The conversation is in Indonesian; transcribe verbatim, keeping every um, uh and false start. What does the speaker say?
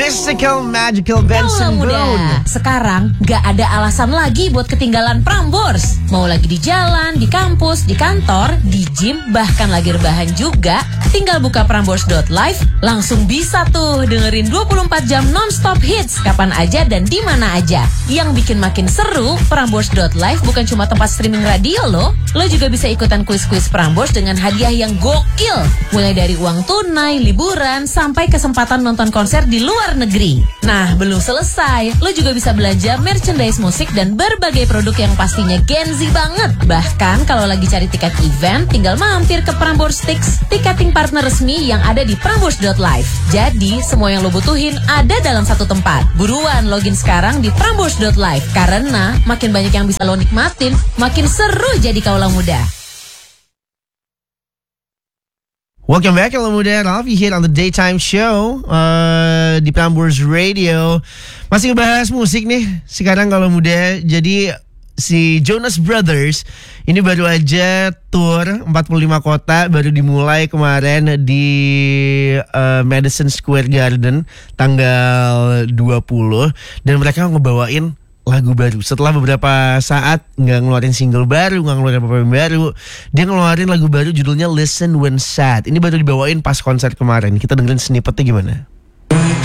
Mystical Magical Benson Kalau Boone. muda, sekarang gak ada alasan lagi buat ketinggalan Prambors. Mau lagi di jalan, di kampus, di kantor, di gym, bahkan lagi rebahan juga, tinggal buka prambors dot live, langsung bisa tuh dengerin dua puluh empat jam non-stop hits kapan aja dan di mana aja. Yang bikin makin seru, prambors dot live bukan cuma tempat streaming radio loh. Lo juga bisa ikutan kuis-kuis Prambors dengan hadiah yang gokil. Mulai dari uang tunai, liburan, sampai kesempatan nonton konser di luar negeri. Nah, belum selesai. Lo juga bisa belanja merchandise musik dan berbagai produk yang pastinya Gen Z banget. Bahkan kalau lagi cari tiket event, tinggal mampir ke Prambors Tix, tiketing partner resmi yang ada di prambors dot live. Jadi, semua yang lo butuhin ada dalam satu tempat. Buruan login sekarang di prambors dot live. Karena makin banyak yang bisa lo nikmatin, makin seru jadi kaula muda. Welcome back, Kaula Muda. Raffi here on the Daytime Show uh, di Prambors Radio. Masih ngebahas musik nih sekarang Kaula Muda. Jadi si Jonas Brothers ini baru aja tour empat puluh lima kota, baru dimulai kemarin di uh, Madison Square Garden tanggal dua puluh. Dan mereka ngebawain lagu baru. Setelah beberapa saat nggak ngeluarin single baru, nggak ngeluarin apa-apa yang baru, dia ngeluarin lagu baru judulnya Listen When Sad. Ini baru dibawain pas konser kemarin. Kita dengerin snippetnya gimana.